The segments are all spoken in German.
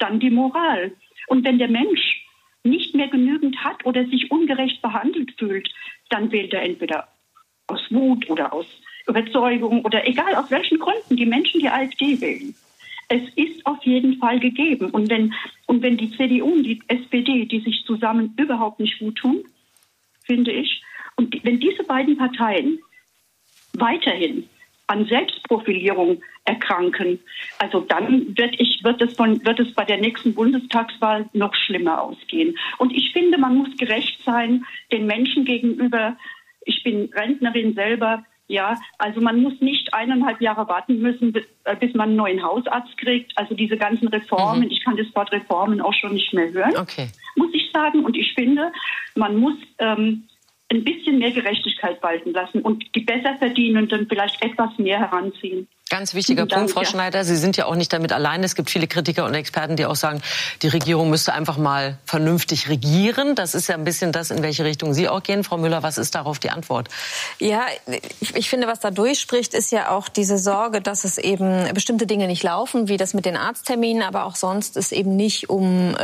dann die Moral. Und wenn der Mensch nicht mehr genügend hat oder sich ungerecht behandelt fühlt, dann wählt er entweder aus Wut oder aus Überzeugung oder egal aus welchen Gründen die Menschen die AfD wählen. Es ist auf jeden Fall gegeben. Und wenn die CDU und die SPD, die sich zusammen überhaupt nicht gut tun, finde ich, und wenn diese beiden Parteien weiterhin an Selbstprofilierung erkranken, also dann wird es bei der nächsten Bundestagswahl noch schlimmer ausgehen. Und ich finde, man muss gerecht sein den Menschen gegenüber. Ich bin Rentnerin selber. Ja, also man muss nicht 1,5 Jahre warten müssen, bis man einen neuen Hausarzt kriegt. Also diese ganzen Reformen, ich kann das Wort Reformen auch schon nicht mehr hören, muss ich sagen. Und ich finde, man muss ein bisschen mehr Gerechtigkeit walten lassen und die Besserverdienenden vielleicht etwas mehr heranziehen. Ganz wichtiger Punkt, Frau Schneider. Sie sind ja auch nicht damit allein. Es gibt viele Kritiker und Experten, die auch sagen, die Regierung müsste einfach mal vernünftig regieren. Das ist ja ein bisschen das, in welche Richtung Sie auch gehen. Frau Müller, was ist darauf die Antwort? Ja, ich finde, was da durchspricht, ist ja auch diese Sorge, dass es eben bestimmte Dinge nicht laufen, wie das mit den Arztterminen, aber auch sonst es eben nicht um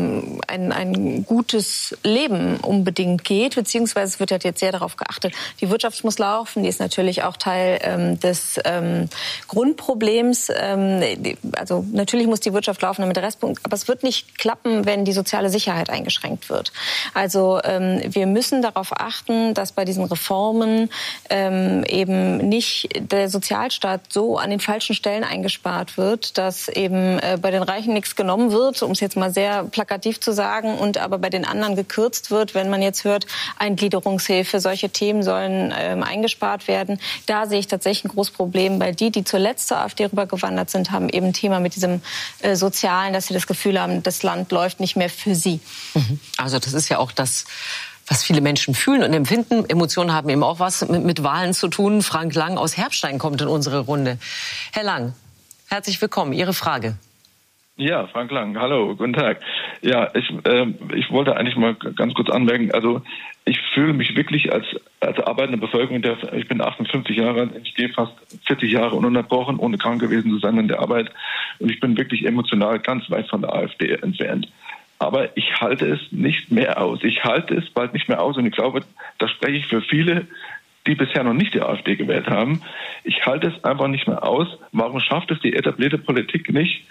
ein gutes Leben unbedingt geht. Beziehungsweise es wird ja jetzt sehr darauf geachtet, die Wirtschaft muss laufen, die ist natürlich auch Teil des Grundproblems. Also natürlich muss die Wirtschaft laufen, damit der Rest, aber es wird nicht klappen, wenn die soziale Sicherheit eingeschränkt wird. Also wir müssen darauf achten, dass bei diesen Reformen eben nicht der Sozialstaat so an den falschen Stellen eingespart wird, dass eben bei den Reichen nichts genommen wird, um es jetzt mal sehr plakativ zu sagen, und aber bei den anderen gekürzt wird. Wenn man jetzt hört, Eingliederungshilfe, solche Themen sollen eingespart werden. Da sehe ich tatsächlich ein großes Problem, weil die zuletzt zur AfD rübergewandert sind, haben eben ein Thema mit diesem Sozialen, dass sie das Gefühl haben, das Land läuft nicht mehr für sie. Also das ist ja auch das, was viele Menschen fühlen und empfinden. Emotionen haben eben auch was mit Wahlen zu tun. Frank Lang aus Herbstein kommt in unsere Runde. Herr Lang, herzlich willkommen. Ihre Frage. Ja, Frank Lang, hallo, guten Tag. Ja, ich wollte eigentlich mal ganz kurz anmerken, also ich fühle mich wirklich als arbeitende Bevölkerung, ich bin 58 Jahre alt, ich gehe fast 40 Jahre ununterbrochen, ohne krank gewesen zu sein in der Arbeit, und ich bin wirklich emotional ganz weit von der AfD entfernt. Aber ich halte es nicht mehr aus. Ich halte es bald nicht mehr aus, und ich glaube, da spreche ich für viele, die bisher noch nicht die AfD gewählt haben. Ich halte es einfach nicht mehr aus. Warum schafft es die etablierte Politik nicht,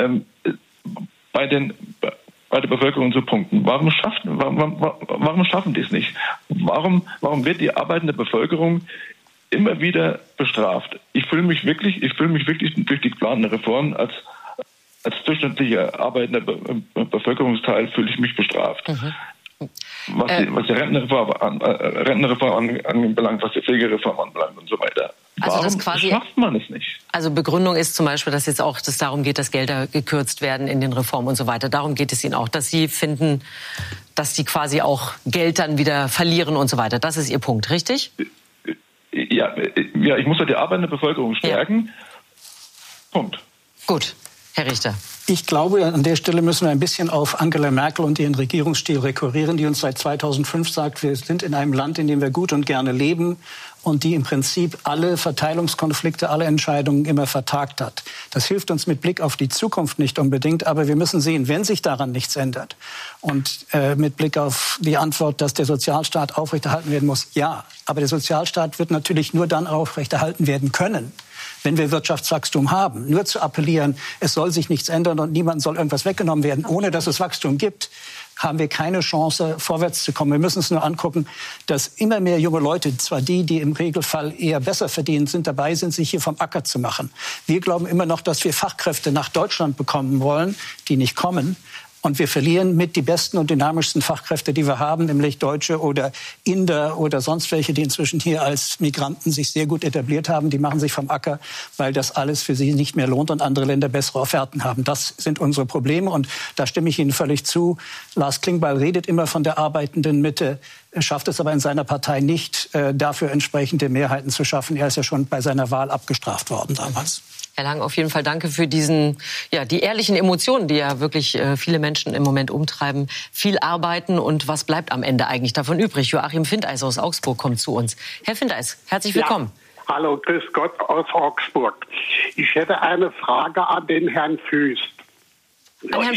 bei der Bevölkerung zu punkten? Warum schaffen die es nicht? Warum wird die arbeitende Bevölkerung immer wieder bestraft? Ich fühle mich wirklich durch die geplanten Reformen als durchschnittlicher arbeitender Bevölkerungsteil fühle ich mich bestraft. Was die Rentenreform anbelangt, was die Pflegereform anbelangt und so weiter. Warum schafft man es nicht? Also Begründung ist zum Beispiel, dass jetzt auch darum geht, dass Gelder gekürzt werden in den Reformen und so weiter. Darum geht es Ihnen auch, dass Sie finden, dass Sie quasi auch Geld dann wieder verlieren und so weiter. Das ist Ihr Punkt, richtig? Ja, ich muss ja die arbeitende Bevölkerung stärken. Ja. Punkt. Gut. Herr Richter. Ich glaube, an der Stelle müssen wir ein bisschen auf Angela Merkel und ihren Regierungsstil rekurrieren, die uns seit 2005 sagt, wir sind in einem Land, in dem wir gut und gerne leben, und die im Prinzip alle Verteilungskonflikte, alle Entscheidungen immer vertagt hat. Das hilft uns mit Blick auf die Zukunft nicht unbedingt, aber wir müssen sehen, wenn sich daran nichts ändert und mit Blick auf die Antwort, dass der Sozialstaat aufrechterhalten werden muss, ja, aber der Sozialstaat wird natürlich nur dann aufrechterhalten werden können, wenn wir Wirtschaftswachstum haben. Nur zu appellieren, es soll sich nichts ändern und niemandem soll irgendwas weggenommen werden, ohne dass es Wachstum gibt, haben wir keine Chance, vorwärts zu kommen. Wir müssen uns nur angucken, dass immer mehr junge Leute, zwar die im Regelfall eher besser verdienen sind, dabei sind, sich hier vom Acker zu machen. Wir glauben immer noch, dass wir Fachkräfte nach Deutschland bekommen wollen, die nicht kommen. Und wir verlieren mit die besten und dynamischsten Fachkräfte, die wir haben, nämlich Deutsche oder Inder oder sonst welche, die inzwischen hier als Migranten sich sehr gut etabliert haben. Die machen sich vom Acker, weil das alles für sie nicht mehr lohnt und andere Länder bessere Offerten haben. Das sind unsere Probleme, und da stimme ich Ihnen völlig zu. Lars Klingbeil redet immer von der arbeitenden Mitte, schafft es aber in seiner Partei nicht, dafür entsprechende Mehrheiten zu schaffen. Er ist ja schon bei seiner Wahl abgestraft worden damals. Herr Lang, auf jeden Fall danke für die ehrlichen Emotionen, die ja wirklich viele Menschen im Moment umtreiben. Viel arbeiten, und was bleibt am Ende eigentlich davon übrig? Joachim Findeis aus Augsburg kommt zu uns. Herr Findeis, herzlich willkommen. Ja, hallo, grüß Gott aus Augsburg. Ich hätte eine Frage an den Herrn Füst. An Herrn